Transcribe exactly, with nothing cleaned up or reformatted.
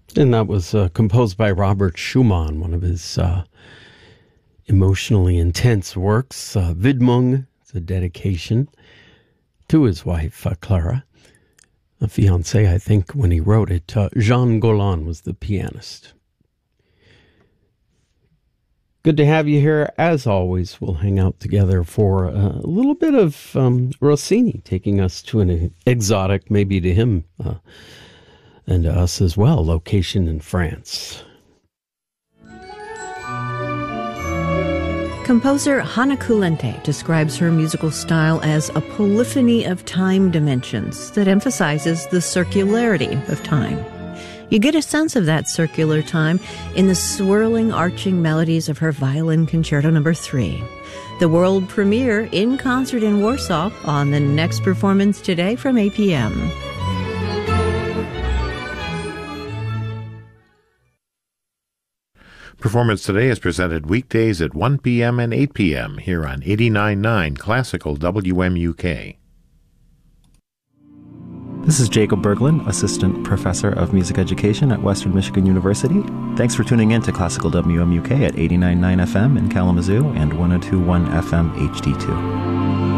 And that was uh, composed by Robert Schumann, one of his uh, emotionally intense works. Uh, Widmung, it's a dedication to his wife, uh, Clara, a fiancé, I think, when he wrote it. Uh, Jean Golan was the pianist. Good to have you here. As always, we'll hang out together for a little bit of um, Rossini, taking us to an exotic, maybe to him uh, and to us as well, location in France. Composer Hanna Kulente describes her musical style as a polyphony of time dimensions that emphasizes the circularity of time. You get a sense of that circular time in the swirling, arching melodies of her Violin Concerto Number three. The world premiere in concert in Warsaw on the next performance today from eight p.m. Performance Today is presented weekdays at one p.m. and eight p.m. here on eighty-nine point nine Classical W M U K. This is Jacob Berglund, Assistant Professor of Music Education at Western Michigan University. Thanks for tuning in to Classical W M U K at eighty-nine point nine F M in Kalamazoo and one oh two point one F M H D two.